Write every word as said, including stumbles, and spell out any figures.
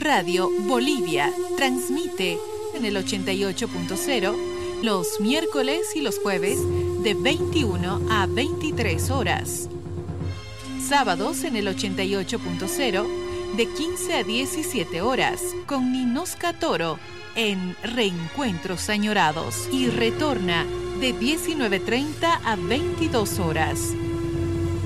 Radio Bolivia transmite en el ochenta y ocho punto cero los miércoles y los jueves de veintiuna a veintitrés horas. Sábados en el ochenta y ocho punto cero de quince a diecisiete horas con Ninoska Toro en Reencuentros Añorados y retorna de diecinueve treinta a veintidós horas